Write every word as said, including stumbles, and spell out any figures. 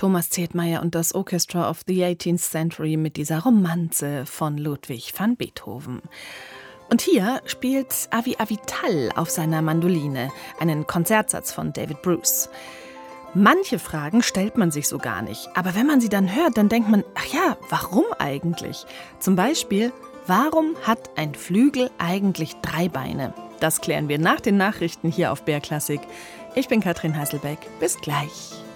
Thomas Zetmayer und das Orchestra of the eighteenth Century mit dieser Romanze von Ludwig van Beethoven. Und hier spielt Avi Avital auf seiner Mandoline einen Konzertsatz von David Bruce. Manche Fragen stellt man sich so gar nicht, aber wenn man sie dann hört, dann denkt man, ach ja, warum eigentlich? Zum Beispiel, warum hat ein Flügel eigentlich drei Beine? Das klären wir nach den Nachrichten hier auf B R Klassik. Ich bin Katrin Hasselbeck. Bis gleich.